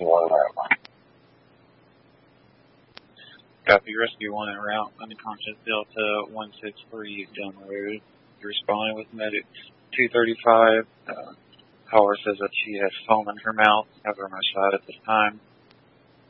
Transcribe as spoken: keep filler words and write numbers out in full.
Rescue one en route. Copy, Rescue one en route. Unconscious Delta one six three down the road. Responding with medic two thirty-five. Uh, caller says that she has foam in her mouth. Have her on my side at this time.